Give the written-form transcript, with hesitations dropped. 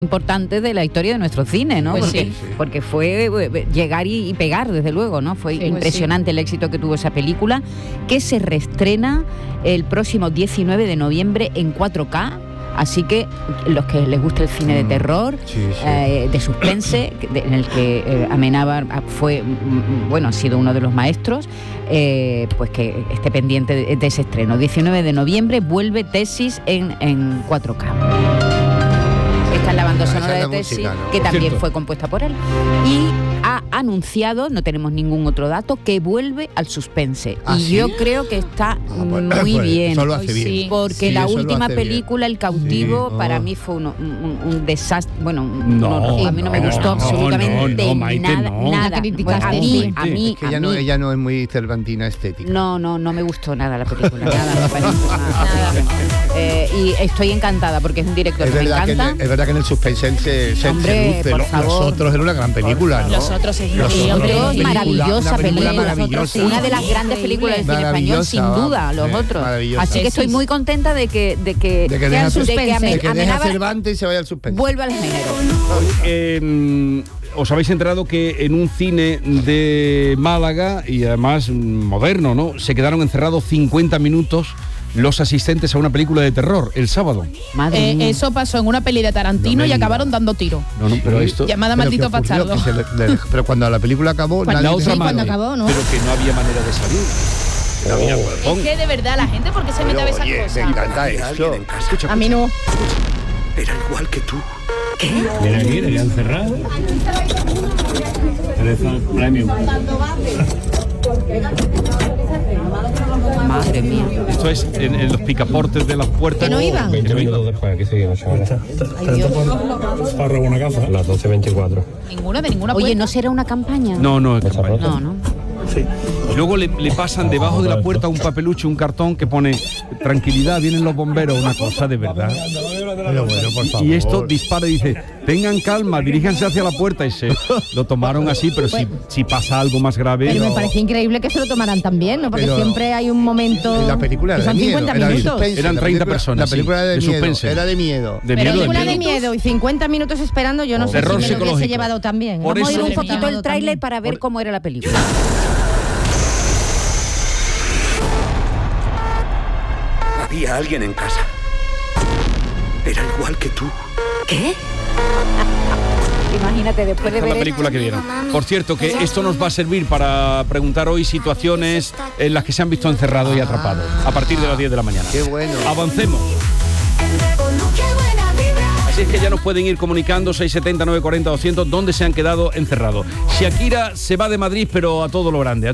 importante de la historia de nuestro cine, ¿no? Pues porque fue llegar y pegar, desde luego, ¿no? Fue impresionante el éxito que tuvo esa película, que se reestrena el próximo 19 de noviembre en 4K. Así que los que les gusta el cine de terror, de suspense, en el que Amenábar fue, ha sido uno de los maestros, pues que esté pendiente de ese estreno. 19 de noviembre vuelve Tesis en 4K. Esta es la banda sonora de Tesis, música, ¿no? Que también fue compuesta por él. Y ha anunciado, no tenemos ningún otro dato, que vuelve al suspense. Y ¿sí? Yo creo que está muy bien. Eso lo hace bien. Porque la última película, El cautivo, para mí fue un desastre. Bueno, a mí no me gustó absolutamente nada. A mí, ella no es muy cervantina estética. No me gustó nada la película, nada, me pareció nada. Y estoy encantada porque es un director que me encanta. Es verdad que en el suspense se seduce. Los Otros era una gran película, ¿no? Los Otros es increíble. Maravillosa película. Maravillosa. Una de las grandes películas del cine español, sin duda, Los Otros. Así que estoy muy contenta de que deje Cervantes y se vaya al suspense. Vuelva al género. Os habéis enterado que en un cine de Málaga, y además moderno, ¿no?, se quedaron encerrados 50 minutos los asistentes a una película de terror el sábado. Eso pasó en una peli de Tarantino y acabaron dando tiro. Pero esto... Llamada Maldito Bastardo. Pero cuando la película acabó... cuando acabó, ¿no? Pero que no había manera de salir. Es que de verdad la gente, ¿por qué se mete a esas cosas? Me encanta eso. A mí no. Era igual que tú. ¿Qué? Mira aquí, le habían cerrado. Premium. Madre mía. Esto es en los picaportes de las puertas. ¿Que no iban? 20 minutos después, aquí seguimos, chavales. Para robar una gafa. Las 12:24. Ninguna puerta. Oye, ¿no será una campaña? No es campaña. No. Sí. Luego le pasan debajo de la puerta un papelucho, un cartón que pone tranquilidad, vienen los bomberos, una cosa de verdad. Pero bueno, por favor. Y esto dispara y dice, tengan calma, diríjanse hacia la puerta, y se lo tomaron así, pero si pasa algo más grave... Pero me parece increíble que se lo tomaran tan bien, ¿no? Porque siempre hay un momento... La película era son de 50 miedo, minutos. Eran 30 personas. La película era de miedo, suspense. era de miedo. Película de miedo y 50 minutos esperando, yo no sé terror si me lo hubiese psicológico. llevado tan bien. Vamos a ir un poquito el tráiler para ver cómo era la película. Había alguien en casa. Era igual que tú. ¿Qué? Imagínate, después de ver la película que vieron. Por cierto, que esto nos va a servir para preguntar hoy situaciones en las que se han visto encerrados y atrapados a partir de las 10 de la mañana. Qué bueno. Avancemos. Así es que ya nos pueden ir comunicando 670 940 200 dónde se han quedado encerrados. Shakira se va de Madrid, pero a todo lo grande.